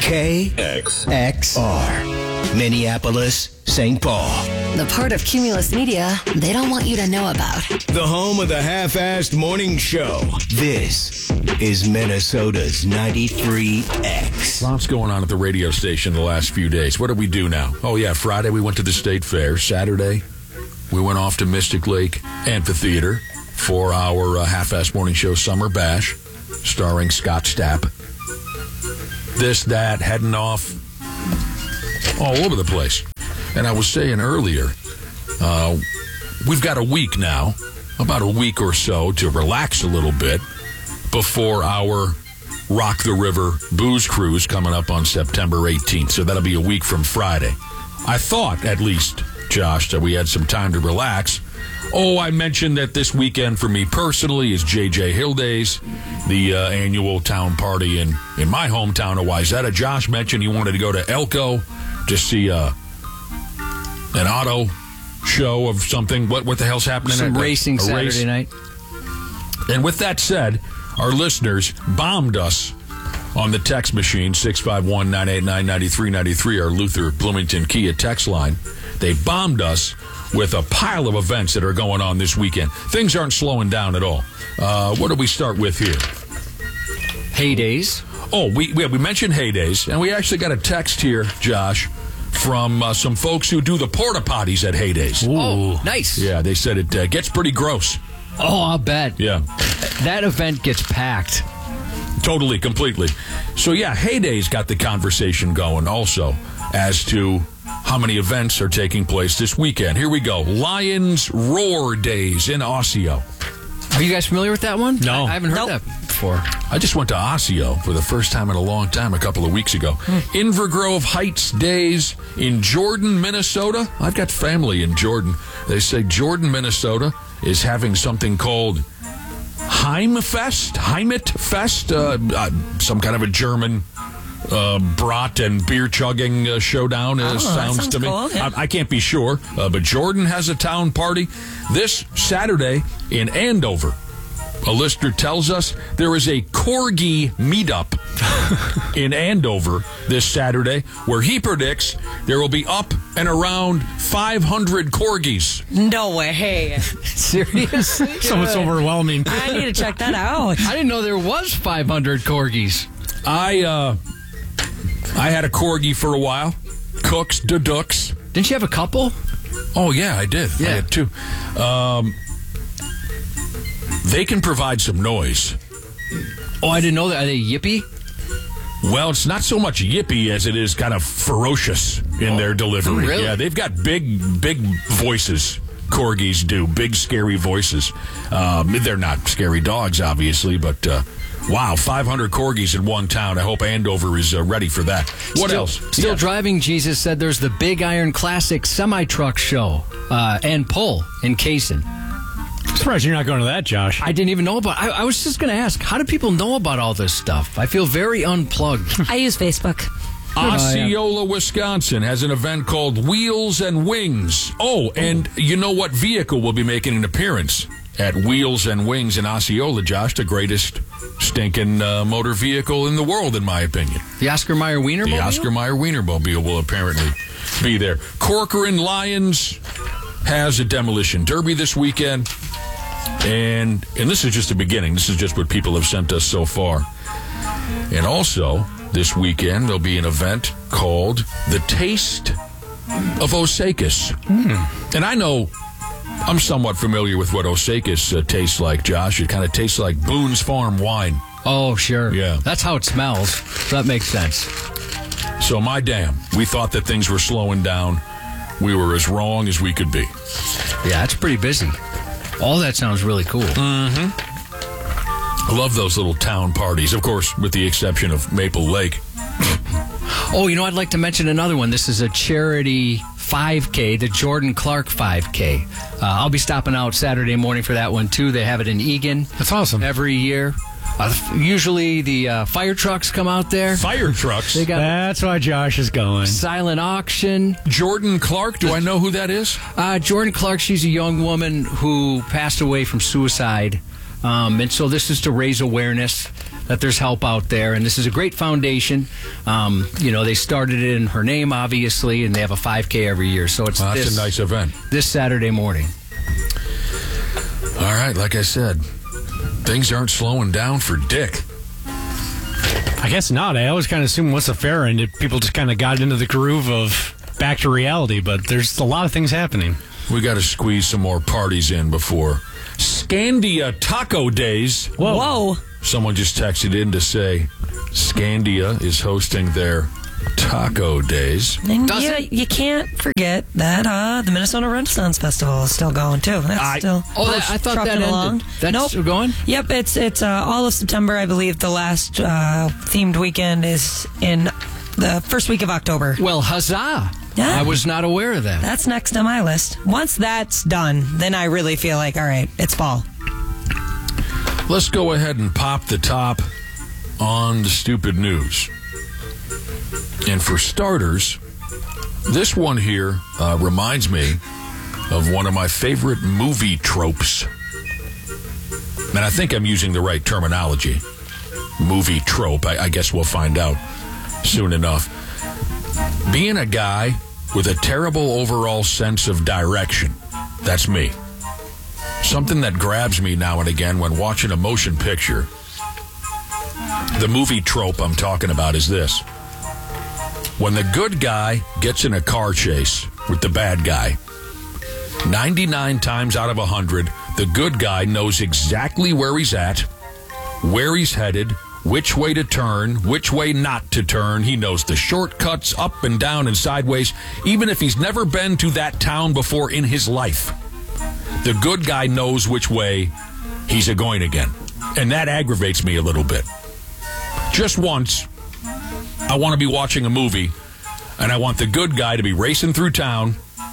KXR, Minneapolis, St. Paul. The part of Cumulus Media they don't want you to know about. The home of the half-assed morning show. This is Minnesota's 93X. Lots going on at the radio station the last few days. What did we do now? Oh, yeah, Friday we went to the State Fair. Saturday we went off to Mystic Lake Amphitheater for our half-assed morning show Summer Bash, starring Scott Stapp. This, that, heading off all over the place. And I was saying earlier, we've got a week now, about a week or so, to relax a little bit before our Rock the River Booze Cruise coming up on September 18th. So that'll be a week from Friday. I thought, at least, Josh, that we had some time to relax. Oh, I mentioned that this weekend for me personally is J.J. Hill Days, the annual town party in my hometown of Wayzata. Josh mentioned he wanted to go to Elko to see an auto show of something. What the hell's happening? Some racing Saturday night. And with that said, our listeners bombed us on the text machine, 651-989-9393, our Luther Bloomington Kia text line. They bombed us with a pile of events that are going on this weekend. Things aren't slowing down at all. What do we start with here? Heydays. Oh, we mentioned Heydays, and we actually got a text here, Josh, from some folks who do the porta potties at Heydays. Ooh. Oh, nice. Yeah, they said it gets pretty gross. Oh, I'll bet. Yeah. That event gets packed. Totally, completely. So, yeah, Heydays got the conversation going also as to how many events are taking place this weekend. Here we go. Lions Roar Days in Osseo. Are you guys familiar with that one? No. I haven't heard that before. I just went to Osseo for the first time in a long time a couple of weeks ago. Invergrove Heights Days in Jordan, Minnesota. I've got family in Jordan. They say Jordan, Minnesota is having something called Heimatfest, some kind of a German brat and beer chugging showdown. Sounds to me. Cool, yeah. I can't be sure, but Jordan has a town party this Saturday in Andover. A listener tells us there is a corgi meetup in Andover this Saturday where he predicts there will be up and around 500 corgis. No way. Seriously? So it's overwhelming. I need to check that out. I didn't know there was 500 corgis. I had a corgi for a while. Cooks, Dukes. Didn't you have a couple? Oh, yeah, I did. Yeah. I had two. They can provide some noise. Oh, I didn't know that. Are they yippy? Well, it's not so much yippy as it is kind of ferocious in their delivery. Really? Yeah, they've got big voices. Corgis do. Big, scary voices. They're not scary dogs, obviously, but wow, 500 corgis in one town. I hope Andover is ready for that. What else? Still Driving Jesus said there's the Big Iron Classic Semi-Truck Show and Pull in Kaysen. I'm surprised you're not going to that, Josh. I didn't even know about it. I was just going to ask, how do people know about all this stuff? I feel very unplugged. I use Facebook. Osceola, Wisconsin has an event called Wheels and Wings. Oh, and you know what vehicle will be making an appearance at Wheels and Wings in Osceola, Josh? The greatest stinking motor vehicle in the world, in my opinion. The Oscar Mayer Wienermobile? The Oscar Mayer Wienermobile will apparently be there. Corcoran Lions has a demolition derby this weekend. And this is just the beginning. This is just what people have sent us so far. And also, this weekend, there'll be an event called The Taste of Osakis. And I know I'm somewhat familiar with what Osakis tastes like, Josh. It kind of tastes like Boone's Farm wine. Oh, sure. Yeah. That's how it smells. That makes sense. So, my damn, we thought that things were slowing down. We were as wrong as we could be. Yeah, it's pretty busy. All that sounds really cool. I love those little town parties, of course, with the exception of Maple Lake. Oh, you know, I'd like to mention another one. This is a charity 5K, the Jordan Clark 5K. I'll be stopping out Saturday morning for that one, too. They have it in Eagan. That's awesome. Every year. Usually the fire trucks come out there. Fire trucks? They got That's why Josh is going. silent auction. Jordan Clark, do I know who that is? Jordan Clark, she's a young woman who passed away from suicide And so this is to raise awareness that there's help out there. And this is a great foundation. They started it in her name, obviously, and they have a 5K every year. So it's That's a nice event. This Saturday morning. All right, like I said, things aren't slowing down for Dick. I guess not. I always kind of assumed once the fair ended, people just kind of got into the groove of back to reality, but there's a lot of things happening. We got to squeeze some more parties in before Scandia Taco Days. Whoa. Someone just texted in to say Scandia is hosting their Taco Days. And you can't forget that the Minnesota Renaissance Festival is still going too. That's still I thought that ended. along. That's still going? Yep, it's all of September, I believe. The last themed weekend is in the first week of October. Well, huzzah! Yeah. I was not aware of that. That's next on my list. Once that's done, then I really feel like, all right, it's fall. Let's go ahead and pop the top on the stupid news. And for starters, this one here reminds me of one of my favorite movie tropes. And I think I'm using the right terminology. Movie trope. I guess we'll find out soon enough. Being a guy with a terrible overall sense of direction. That's me. Something that grabs me now and again when watching a motion picture. The movie trope I'm talking about is this. When the good guy gets in a car chase with the bad guy, 99 times out of 100, the good guy knows exactly where he's at, where he's headed, which way to turn, which way not to turn. He knows the shortcuts up and down and sideways, even if he's never been to that town before in his life. The good guy knows which way he's a-going again. And that aggravates me a little bit. Just once, I want to be watching a movie, and I want the good guy to be racing through town,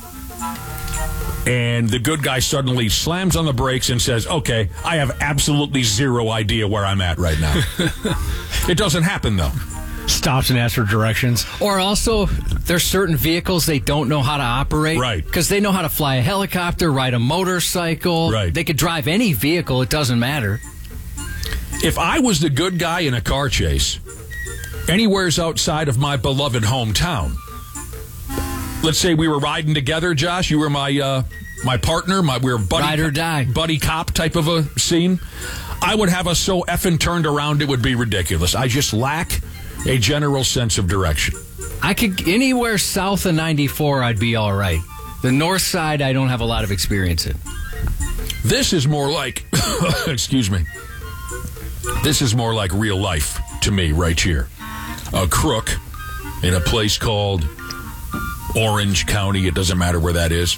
and the good guy suddenly slams on the brakes and says, okay, I have absolutely zero idea where I'm at right now. It doesn't happen, though. Stops and asks for directions. Or also, there's certain vehicles they don't know how to operate. Right. Because they know how to fly a helicopter, ride a motorcycle. Right. They could drive any vehicle. It doesn't matter. If I was the good guy in a car chase, anywhere's outside of my beloved hometown, let's say we were riding together, Josh, you were my partner, we were Ride or die. buddy cop type of a scene, I would have us so effing turned around it would be ridiculous. I just lack a general sense of direction. I could, anywhere south of 94, I'd be all right. The north side, I don't have a lot of experience in. This is more like, excuse me, this is more like real life to me right here. A crook in a place called Orange County, it doesn't matter where that is.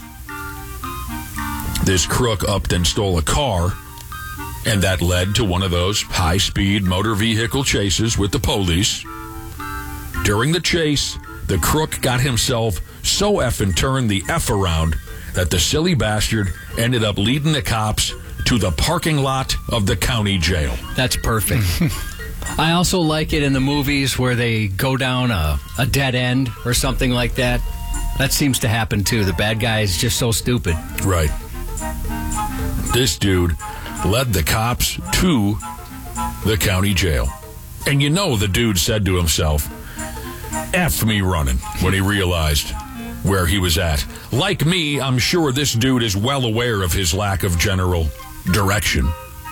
This crook upped and stole a car, and that led to one of those high-speed motor vehicle chases with the police. During the chase, the crook got himself so effing turned the F around that the silly bastard ended up leading the cops to the parking lot of the county jail. That's perfect. I also like it in the movies where they go down a dead end or something like that. That seems to happen, too. The bad guy is just so stupid. Right. This dude led the cops to the county jail. And you know the dude said to himself, F me running, when he realized where he was at. Like me, I'm sure this dude is well aware of his lack of general direction.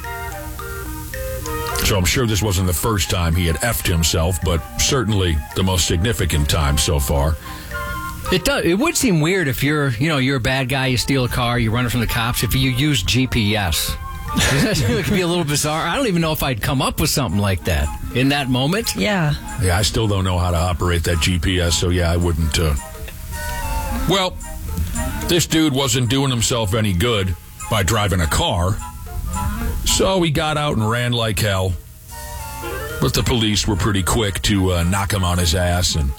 So I'm sure this wasn't the first time he had F'd himself, but certainly the most significant time so far. It does. It would seem weird if you're a bad guy, you steal a car, you run it from the cops, if you use GPS. It could be a little bizarre. I don't even know if I'd come up with something like that in that moment. Yeah. Yeah, I still don't know how to operate that GPS, so yeah, I wouldn't. Well, this dude wasn't doing himself any good by driving a car, so he got out and ran like hell. But the police were pretty quick to knock him on his ass and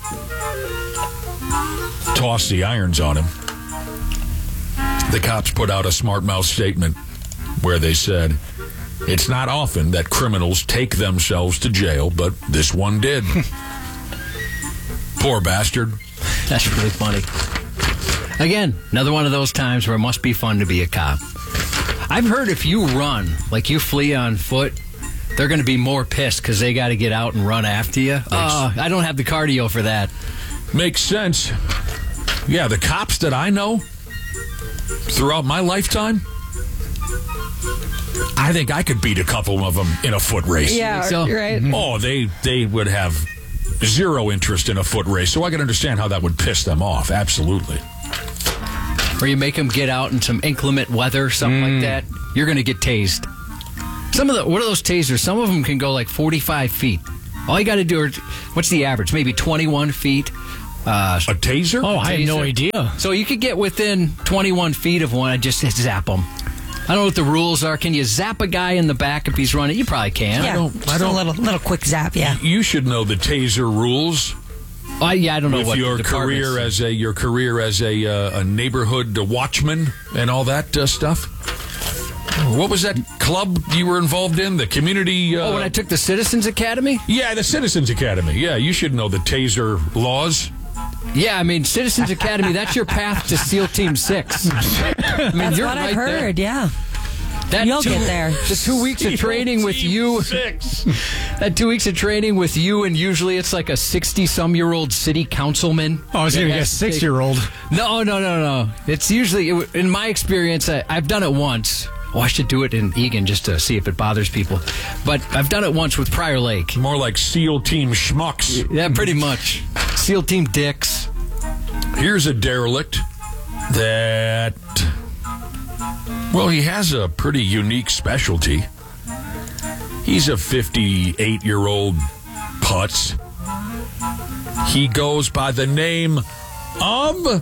toss the irons on him. The cops put out a smart mouth statement where they said, it's not often that criminals take themselves to jail, but this one did. Poor bastard. That's really funny. Again, another one of those times where it must be fun to be a cop. I've heard if you run, like you flee on foot, they're going to be more pissed because they got to get out and run after you. I don't have the cardio for that. Makes sense. Yeah, the cops that I know throughout my lifetime, I think I could beat a couple of them in a foot race. Yeah, So- right. Oh, they would have zero interest in a foot race, so I can understand how that would piss them off. Absolutely. Or you make them get out in some inclement weather, something like that. You're going to get tased. What are those tasers? Some of them can go like 45 feet. All you got to do is, what's the average? Maybe 21 feet. A taser? Oh, I had no Taser. idea. So you could get within 21 feet of one and just zap them. I don't know what the rules are. Can you zap a guy in the back if he's running? You probably can. Yeah, just a little quick zap. Yeah. You should know the taser rules. I don't know With what your the department career as a neighborhood watchman and all that stuff. What was that club you were involved in? The community. when I took the Citizens Academy? Yeah, the Citizens Academy. Yeah, you should know the taser laws. Yeah, I mean, Citizens Academy, that's your path to SEAL Team 6. I mean, That's you're what I've right there. heard. Yeah. That You'll get there. The 2 weeks of training with you. That 2 weeks of training with you, and usually it's like a 60-some-year-old city councilman. Oh, I was going to guess 6-year-old. No. It's usually, in my experience, I've done it once. Oh, I should do it in Egan just to see if it bothers people. But I've done it once with Prior Lake. More like SEAL Team Schmucks. Yeah, pretty much. SEAL Team Dicks. Here's a derelict that, well, he has a pretty unique specialty. He's a 58-year-old putz. He goes by the name of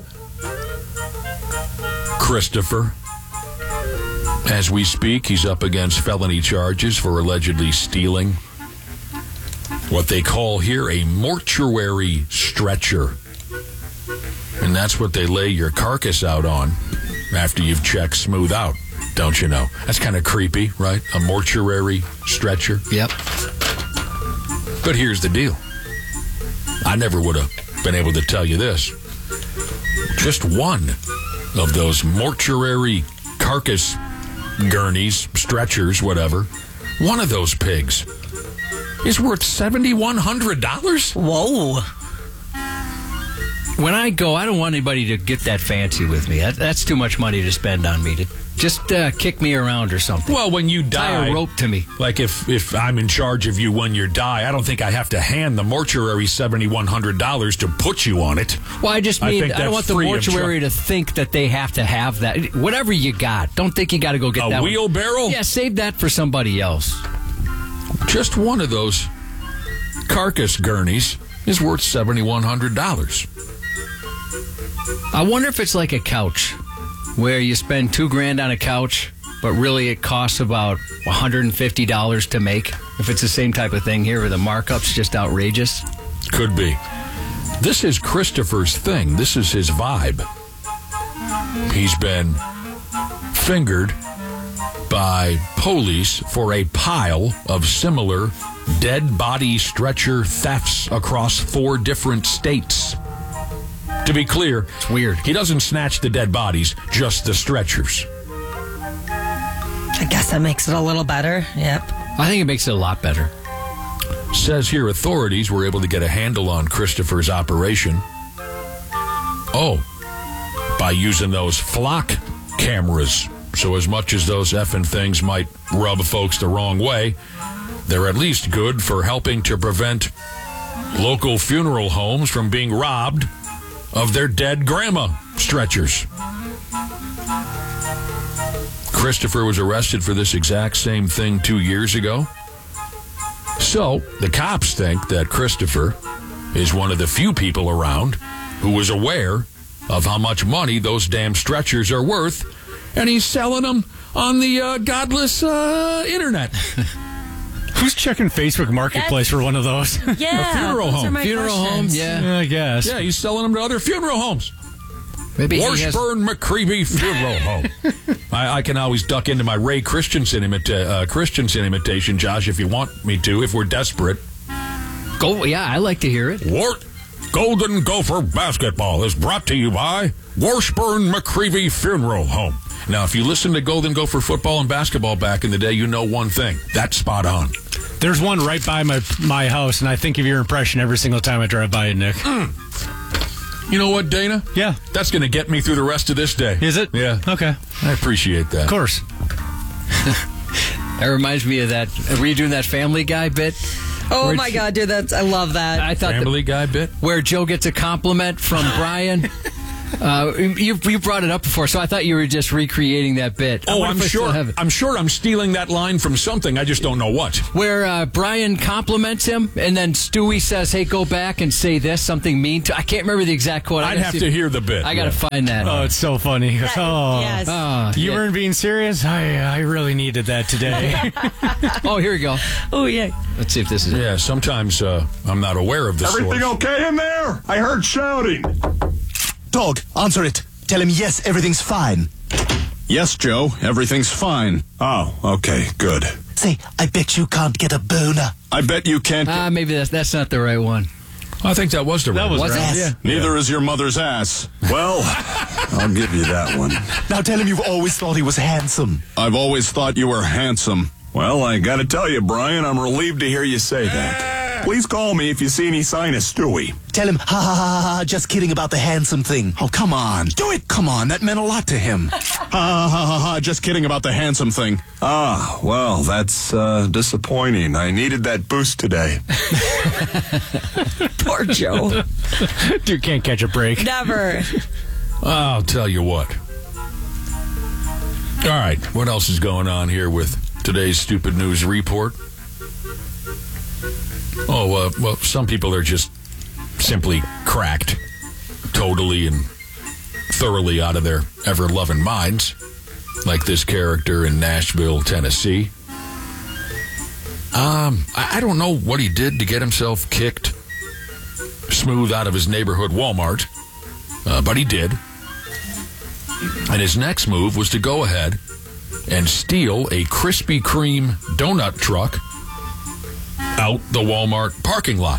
Christopher. As we speak, he's up against felony charges for allegedly stealing what they call here a mortuary stretcher. And that's what they lay your carcass out on after you've checked smooth out, don't you know? That's kind of creepy, right? A mortuary stretcher. Yep. But here's the deal. I never would have been able to tell you this. Just one of those mortuary carcass gurneys, stretchers, whatever, one of those pigs is worth $7,100? Whoa. When I go, I don't want anybody to get that fancy with me. That's too much money to spend on me. Just kick me around or something. Well, when you Tie die, a rope to me. like if I'm in charge of you when you die, I don't think I have to hand the mortuary $7,100 to put you on it. Well, I just I mean, think I don't that's want the free of mortuary to think that they have to have that. Whatever you got, don't think you got to go get A that one. wheelbarrow? Yeah, save that for somebody else. Just one of those carcass gurneys is worth $7,100. I wonder if it's like a couch, where you spend $2,000 on a couch, but really it costs about $150 to make. If it's the same type of thing here, where the markup's just outrageous. Could be. This is Christopher's thing. This is his vibe. He's been fingered by police for a pile of similar dead body stretcher thefts across 4 different states. To be clear, It's weird. he doesn't snatch the dead bodies, just the stretchers. I guess that makes it a little better. Yep. I think it makes it a lot better. Says here authorities were able to get a handle on Christopher's operation. Oh, by using those flock cameras. So as much as those effing things might rub folks the wrong way, they're at least good for helping to prevent local funeral homes from being robbed of their dead grandma stretchers. Christopher was arrested for this exact same thing 2 years ago. So the cops think that Christopher is one of the few people around who was aware of how much money those damn stretchers are worth, and he's selling them on the godless internet. Who's checking Facebook Marketplace for one of those? Yeah. funeral those are home. my Funeral home, questions. yeah. I guess. Yeah, he's selling them to other funeral homes. Maybe he has... Washburn McCreevy Funeral Home. I can always duck into my Ray Christensen imitation, Josh, if you want me to, if we're desperate. Go, yeah, I like to hear it. Wart, Golden Gopher Basketball is brought to you by Washburn McCreevy Funeral Home. Now, if you listen to Golden Gopher football and basketball back in the day, you know one thing. That's spot on. There's one right by my house, and I think of your impression every single time I drive by it, Nick. You know what, Dana? Yeah. That's going to get me through the rest of this day. Is it? Yeah. Okay. I appreciate that. Of course. That reminds me of that. Were you doing that Family Guy bit? Oh my God, dude, I love that. I thought Family Guy bit? where Joe gets a compliment from Brian. You brought it up before, so I thought you were just recreating that bit. Oh, I'm sure I'm stealing that line from something. I just don't know what. Where Brian compliments him, and then Stewie says, "Hey, go back and say this, something mean to." I can't remember the exact quote. I'd have to hear the bit. I got to find that. Oh, it's so funny. He goes, oh, Yes. you weren't being serious? I really needed that today. Oh, here we go. Oh, yeah. Let's see if this is. Yeah, sometimes I'm not aware of this. Everything okay in there? I heard shouting. Dog, answer it. Tell him yes, everything's fine. Yes, Joe, everything's fine. Oh, okay, good. Say, I bet you can't get a boner. I bet you can't. Maybe that's not the right one. I think that was the right was one. right. Yes. Neither is your mother's ass. Well, I'll give you that one. Now tell him you've always thought he was handsome. I've always thought you were handsome. Well, I gotta tell you, Brian, I'm relieved to hear you say that. Please call me if you see any sign of Stewie. Tell him, ha ha ha ha, just kidding about the handsome thing. Oh, come on. Do it. Come on, that meant a lot to him. Ha ha ha ha, just kidding about the handsome thing. Ah, well, that's disappointing. I needed that boost today. Poor Joe. Dude can't catch a break. Never. I'll tell you what. All right, what else is going on here with today's Stupid News Report? Oh, well, some people are just simply cracked totally and thoroughly out of their ever-loving minds, like this character in Nashville, Tennessee. I don't know what he did to get himself kicked smooth out of his neighborhood Walmart, but he did. And his next move was to go ahead and steal a Krispy Kreme donut truck out the Walmart parking lot.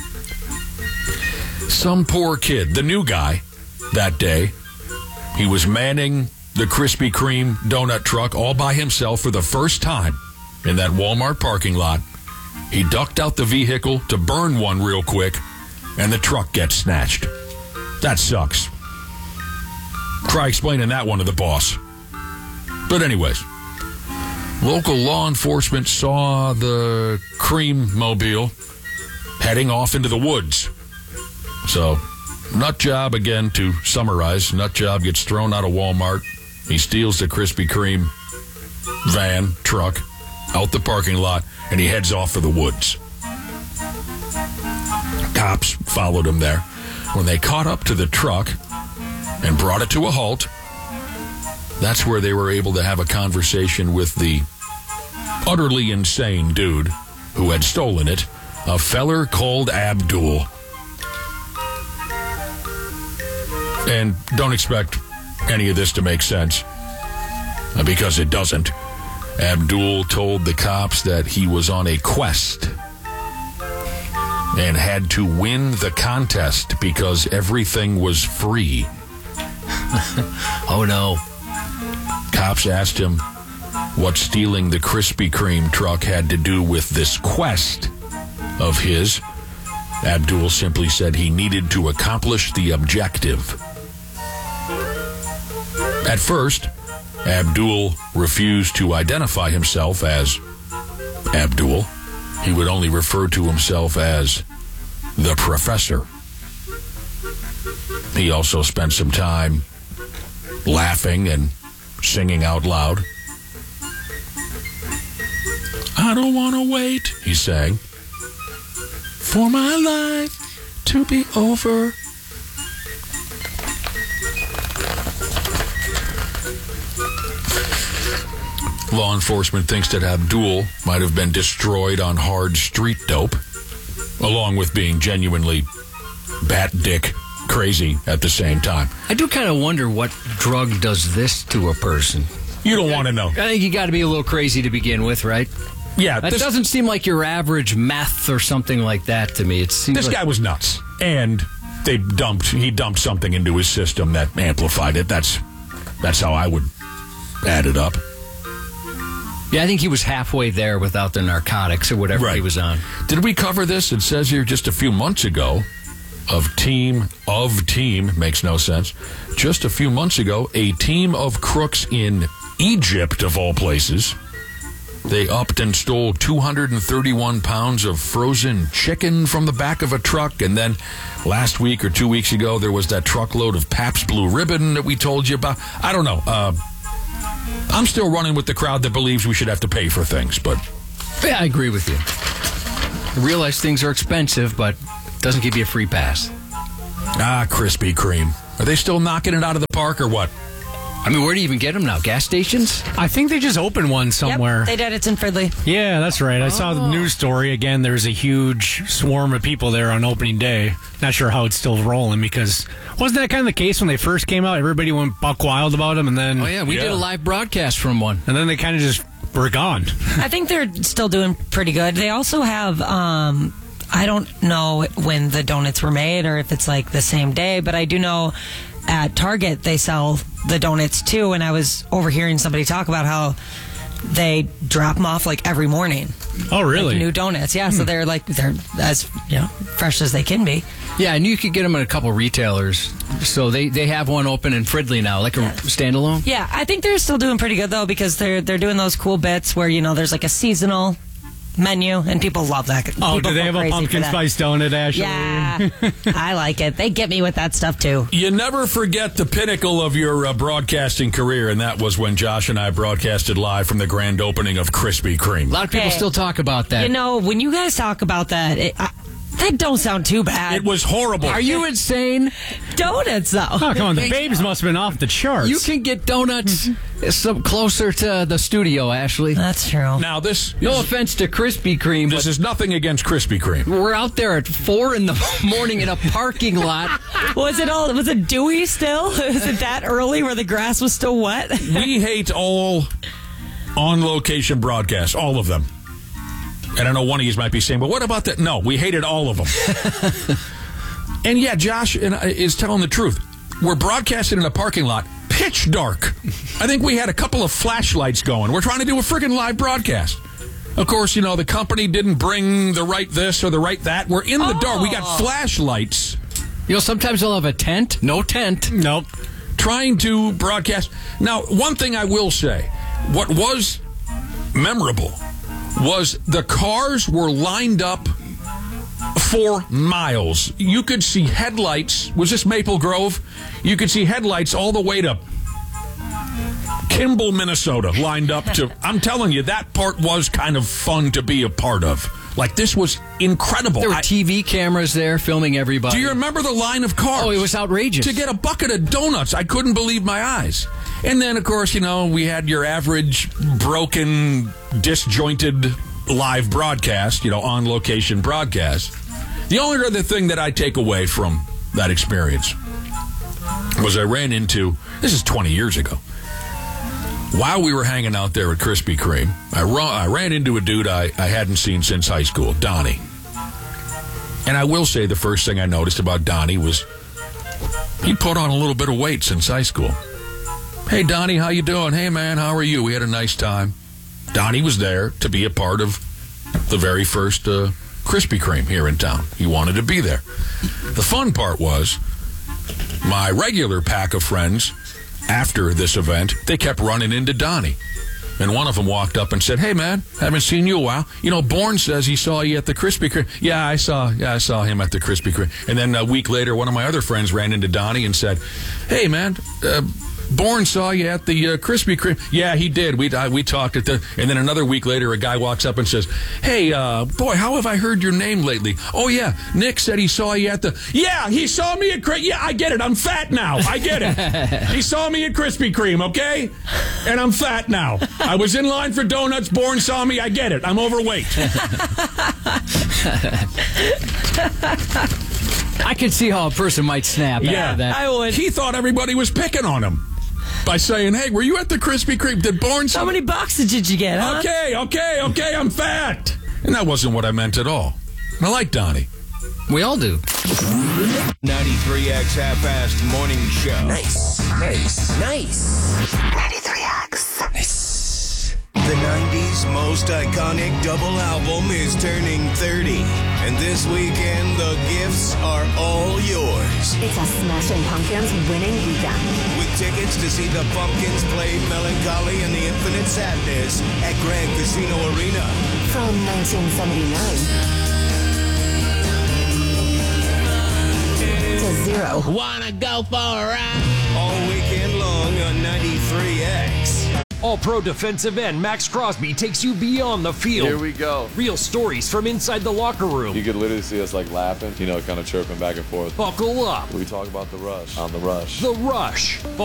Some poor kid, the new guy, that day, he was manning the Krispy Kreme donut truck all by himself for the first time in that Walmart parking lot. He ducked out the vehicle to burn one real quick, and the truck gets snatched. That sucks. Try explaining that one to the boss. But anyways, local law enforcement saw the Cream Mobile heading off into the woods. So, nut job, again, to summarize, nut job gets thrown out of Walmart. He steals the Krispy Kreme van, truck, out the parking lot, and he heads off for the woods. Cops followed him there. When they caught up to the truck and brought it to a halt, that's where they were able to have a conversation with the utterly insane dude who had stolen it, a feller called Abdul. And don't expect any of this to make sense, because it doesn't. Abdul told the cops that he was on a quest and had to win the contest because everything was free. Oh, no. Cops asked him what stealing the Krispy Kreme truck had to do with this quest of his. Abdul simply said he needed to accomplish the objective. At first, Abdul refused to identify himself as Abdul. He would only refer to himself as the professor. He also spent some time laughing and singing out loud. I don't want to wait, he sang, for my life to be over. Law enforcement thinks that Abdul might have been destroyed on hard street dope, along with being genuinely bat-dick crazy at the same time. I do kind of wonder what drug does this to a person. You don't want to know. I think you got to be a little crazy to begin with, right? Yeah, That doesn't seem like your average meth or something like that to me. It seems this like, guy was nuts. And he dumped something into his system that amplified it. That's how I would add it up. Yeah, I think he was halfway there without the narcotics or whatever he was on. Did we cover this? It says here just a few months ago of team, makes no sense. Just a few months ago, a team of crooks in Egypt, of all places, they upped and stole 231 pounds of frozen chicken from the back of a truck. And then last week or 2 weeks ago, there was that truckload of Pabst Blue Ribbon that we told you about. I don't know. I'm still running with the crowd that believes we should have to pay for things, but... Yeah, I agree with you. I realize things are expensive, but it doesn't give you a free pass. Krispy Kreme. Are they still knocking it out of the park or what? I mean, where do you even get them now? Gas stations? I think they just opened one somewhere. Yep, they did. It's in Fridley. Yeah, that's right. I saw the news story. Again, there's a huge swarm of people there on opening day. Not sure how it's still rolling because wasn't that kind of the case when they first came out? Everybody went buck wild about them, and then... Oh, yeah, we did a live broadcast from one. And then they kind of just were gone. I think they're still doing pretty good. They also have... I don't know when the donuts were made or if it's like the same day, but I do know at Target they sell the donuts too, and I was overhearing somebody talk about how they drop them off like every morning. Oh, really? Like new donuts, yeah. So they're as fresh as they can be. Yeah, and you could get them at a couple retailers. So they have one open in Fridley now, like a standalone. Yeah, I think they're still doing pretty good though because they're doing those cool bits where there's like a seasonal menu, and people love that. Oh, do they have a pumpkin spice donut, Ashley? Yeah, I like it. They get me with that stuff, too. You never forget the pinnacle of your broadcasting career, and that was when Josh and I broadcasted live from the grand opening of Krispy Kreme. A lot of people still talk about that. When you guys talk about that, that don't sound too bad. It was horrible. Are you insane? Donuts, though. Oh, come on. The babes must have been off the charts. You can get donuts some closer to the studio, Ashley. That's true. Now, this... No offense to Krispy Kreme. This is nothing against Krispy Kreme. We're out there at 4 in the morning in a parking lot. Was it dewy still? Was it that early where the grass was still wet? We hate all on-location broadcasts, all of them. And I know one of you might be saying, but what about that? No, we hated all of them. And yeah, Josh is telling the truth. We're broadcasting in a parking lot, pitch dark. I think we had a couple of flashlights going. We're trying to do a friggin' live broadcast. Of course, the company didn't bring the right this or the right that. We're in the dark. We got flashlights. Sometimes they'll have a tent. No tent. Nope. Trying to broadcast. Now, one thing I will say, what was memorable was the cars were lined up for miles. You could see headlights. Was this Maple Grove? You could see headlights all the way to Kimball, Minnesota, lined up to... I'm telling you, that part was kind of fun to be a part of. Like, this was incredible. There were TV cameras there filming everybody. Do you remember the line of cars? Oh, it was outrageous. To get a bucket of donuts. I couldn't believe my eyes. And then, of course, we had your average broken, disjointed live broadcast, on-location broadcast. The only other thing that I take away from that experience was I ran into, this is 20 years ago, while we were hanging out there at Krispy Kreme, I ran into a dude I hadn't seen since high school, Donnie. And I will say the first thing I noticed about Donnie was he put on a little bit of weight since high school. Hey, Donnie, how you doing? Hey, man, how are you? We had a nice time. Donnie was there to be a part of the very first Krispy Kreme here in town. He wanted to be there. The fun part was my regular pack of friends, after this event, they kept running into Donnie. And one of them walked up and said, hey, man, haven't seen you a while. Bourne says he saw you at the Krispy Kreme. Yeah, I saw him at the Krispy Kreme. And then a week later, one of my other friends ran into Donnie and said, hey, man, Bourne saw you at the Krispy Kreme. Yeah, he did. We talked at the... And then another week later, a guy walks up and says, hey, boy, how have I heard your name lately? Oh, yeah, Nick said he saw you at the... Yeah, he saw me at... Yeah, I get it. I'm fat now. I get it. He saw me at Krispy Kreme, okay? And I'm fat now. I was in line for donuts. Bourne saw me. I get it. I'm overweight. I can see how a person might snap out of that. I would. He thought everybody was picking on him by saying, hey, were you at the Krispy Kreme? Did Bourne... How many boxes did you get, huh? Okay, I'm fat. And that wasn't what I meant at all. And I like Donnie. We all do. 93X Half-Assed Morning Show. Nice. 93X. The 90s most iconic double album is turning 30. And this weekend, the gifts are all yours. It's a Smashing Pumpkins winning weekend. With tickets to see the Pumpkins play Melancholy and the Infinite Sadness at Grand Casino Arena. From 1979 to zero. Wanna go for a ride? All weekend long on 93X. All-Pro defensive end Max Crosby takes you beyond the field. Here we go. Real stories from inside the locker room. You could literally see us like laughing, kind of chirping back and forth. Buckle up. We talk about The Rush on The Rush. The Rush.